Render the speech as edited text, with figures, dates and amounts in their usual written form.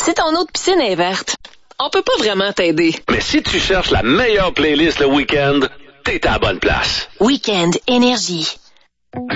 Si ton eau de piscine est verte, on peut pas vraiment t'aider. Mais si tu cherches la meilleure playlist le week-end, t'es à la bonne place. Week-end Énergie.